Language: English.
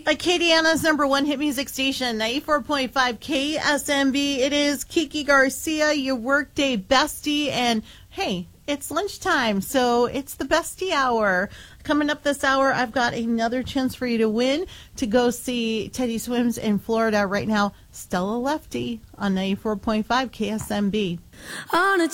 Acadiana's number one hit music station, 94.5 KSMB. It is Kiki Garcia, your workday bestie. And hey, it's lunchtime, so it's the bestie hour. Coming up this hour, I've got another chance for you to win to go see Teddy Swims in Florida right now. Stella Lefty on 94.5 KSMB. On a